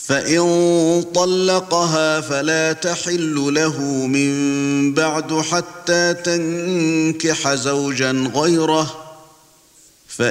فإن طلقها فلا تحل له من بعد حتى تنكح زوجا غيره